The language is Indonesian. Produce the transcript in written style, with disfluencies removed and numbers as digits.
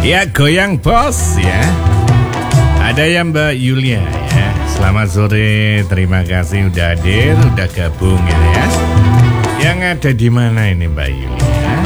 Ya, goyang bos ya. Ada ya Mbak Yulia ya. Selamat sore, terima kasih udah hadir, udah gabung gitu ya. Yang ada di mana ini Mbak Yulia?